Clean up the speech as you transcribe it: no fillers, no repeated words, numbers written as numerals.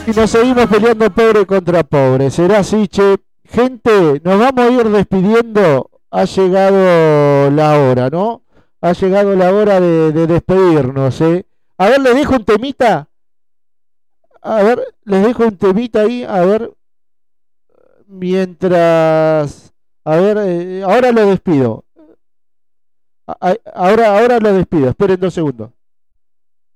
Y nos seguimos peleando pobre contra pobre. Será así, che. Gente, nos vamos a ir despidiendo. Ha llegado la hora, ¿no? Ha llegado la hora de despedirnos, ¿eh? A ver, les dejo un temita. A ver, les dejo un temita ahí. A ver, mientras... A ver, ahora lo despido. Ahora lo despido. Esperen 2 segundos.